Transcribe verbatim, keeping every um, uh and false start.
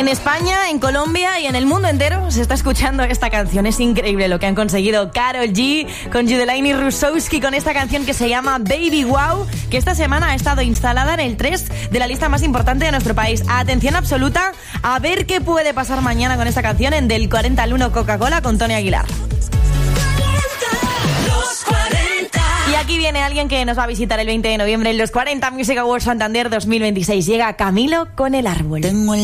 En España, en Colombia y en el mundo entero se está escuchando esta canción. Es increíble lo que han conseguido Karol G con Judeline Rusowski con esta canción que se llama Baby Wow, que esta semana ha estado instalada en el tres de la lista más importante de nuestro país. Atención absoluta a ver qué puede pasar mañana con esta canción en Del cuarenta al uno Coca-Cola con Tony Aguilar. Y aquí viene alguien que nos va a visitar el veinte de noviembre en los cuarenta Music Awards Santander dos mil veintiséis. Llega Camilo con El Árbol. Tengo el